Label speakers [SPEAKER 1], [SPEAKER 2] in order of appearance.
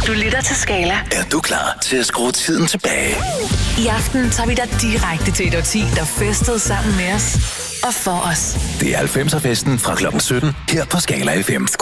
[SPEAKER 1] Du lytter til Skala.
[SPEAKER 2] Er du klar til at skrue tiden tilbage?
[SPEAKER 1] I aften tager vi dig direkte til et årti, der festede sammen med os og for os.
[SPEAKER 2] Det er 90'er-festen fra klokken 17 her på Skala FM.